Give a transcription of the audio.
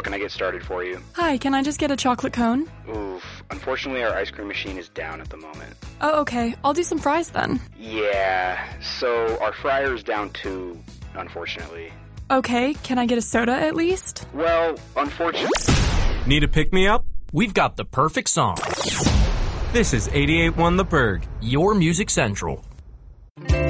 can I get started for you? Hi, can I just get a chocolate cone? Oof. Unfortunately, our ice cream machine is down at the moment. Oh, okay. I'll do some fries then. Yeah, so our fryer is down too, unfortunately. Okay, can I get a soda at least? Well, unfortunately... Need a pick-me-up? We've got the perfect song. This is 88.1 The Berg, your music central.